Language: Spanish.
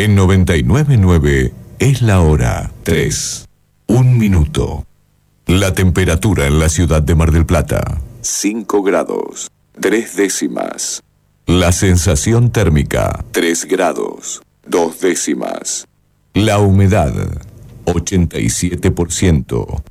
En 99.9 es la hora 3, 1 minuto. La temperatura en la ciudad de Mar del Plata, 5 grados, 3 décimas. La sensación térmica, 3 grados, 2 décimas. La humedad, 87%.